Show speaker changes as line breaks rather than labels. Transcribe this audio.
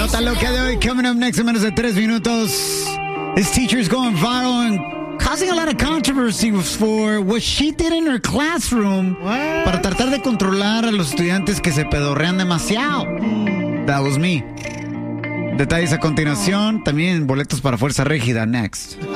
nota loca de hoy, coming up next en menos de 3 minutos. This teacher's going viral and causing a lot of controversy for what she did in her classroom para tratar de controlar a los estudiantes que se pedorrean demasiado. That was me. Detalles a continuación, también boletos para Fuerza Régida, next.